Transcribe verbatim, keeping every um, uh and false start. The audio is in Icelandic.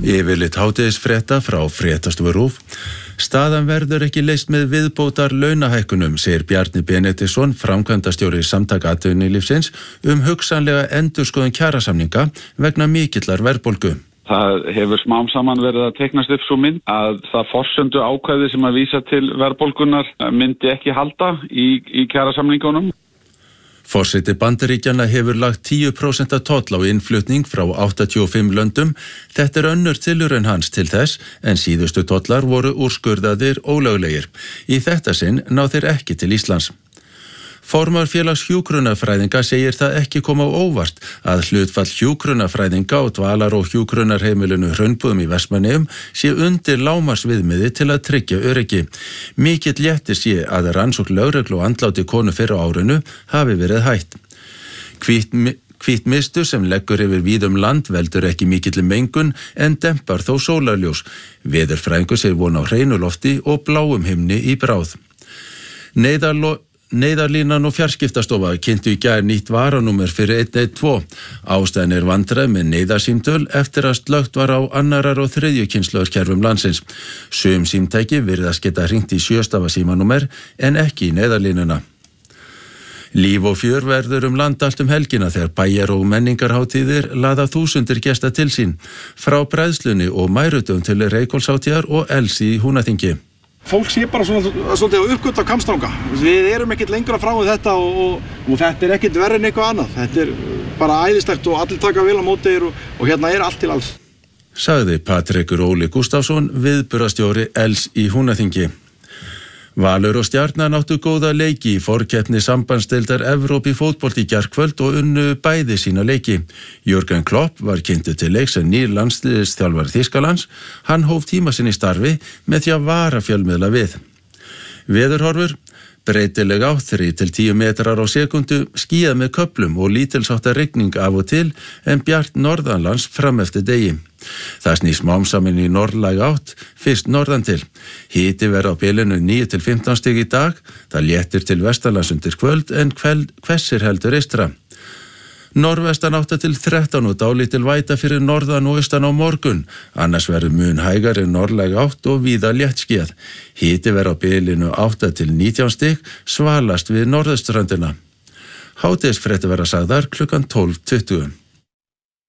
Yfirlit hádegisfrétta frá fréttastofu RÚV. Staðan verður ekki leyst með viðbótar launahækkunum, segir Bjarni Benediktsson, framkvæmdastjóri Samtaka atvinnulífsins, um hugsanlega endurskoðun kjarasamninga vegna mikillar verðbólgu. Það hefur smám saman verið að teiknast upp svo mynd að það forsöndu ákvæði sem að vísa til verðbólgunar myndi ekki halda í, í kjarasamningunum. Forseti Bandaríkjanna hefur lagt tíu prósent toll á innflutning frá áttatíu og fimm löndum. Þetta er önnur tilraun hans til þess, en síðustu tollar voru úrskurðaðir ólöglegir. Í þetta sinn ná þeir ekki til Íslands. Formaður félags hjúkrunarfræðinga segir það ekki koma á óvart að hlutfall hjúkrunarfræðinga og dvalar- og hjúkrunarheimilinu Hraunbúðum í Vestmannaeyjum sé undir lágmarksviðmiði til að tryggja öryggi. Mikill léttir sé að rannsókn lögreglu og andláti konu fyrr á árinu hafi verið hætt. Hvít, hvít mistur sem leggur yfir víðum land veldur ekki mikilli mengun en dempar þó sólarljós. Veðurfræðingur segir von á hreinu lofti og bláum himni í bráð. Neyðarlo Neyðarlínan og fjarskiptastofa kynntu í gær nýtt varanúmer fyrir einn einn tvo. Ástæðan er vandræð með neyðarsímtöl eftir að slökkt var á annarar og þriðju kynslóðarkerfum landsins. Sum símtæki virðast geta hringt í sjöstafa símanúmer en ekki í neyðarlínuna. Líf og fjör verður um land allt um helgina þegar bæjar- og menningarhátíðir laða þúsundir gesta til sín. Frá bræðslunni og mærudöfum til Reykholtshátíðar og elsi í Húnaþingi. Fólk sé bara svona, svona að uppgöta Hvammstanga. Við erum ekkert lengra frá við þetta og, og, og þetta er ekkert verið en eitthvað annað. Þetta er bara æðislegt og allir taka vel á móti og, og hérna er allt til alls. Sagði Patrekur Óli Gústafsson, viðburðarstjóri Els í Húnaþingi. Valur og Stjarnan áttu góða leiki í forkeppni sambandsdeildar Evrópu í fótbolta í gærkvöld og unnu bæði sína leiki. Jürgen Klopp var kynntur til leiks sem nýr landsliðsþjálfari Þýskalands. Hann hóf tíma sinn í starfi með því að vara fjölmiðla við. Veðurhorfur: breytileg átt þrír til tíu metrar á sekundu, skýjað með köflum og lítilsháttar rigning af og til en bjart norðanlands fram eftir degi. Það snýst smám saman í norðlæg átt, fyrst norðan til. Hiti verður á bilinu níu til fimmtán stig í dag, það léttir til vestanlands undir kvöld en kveld, hvessir heldur eystra. Norðvestan átta til þrettán og dálítil væta fyrir norðan og austan á morgun, annars verður mun hægari norðlæg átt og víða léttskýjað. Hiti verður á bilinu átta til nítján stig, svalast við norðausturströndina. Hádegisfréttir verða sagðar klukkan tólf tuttugu.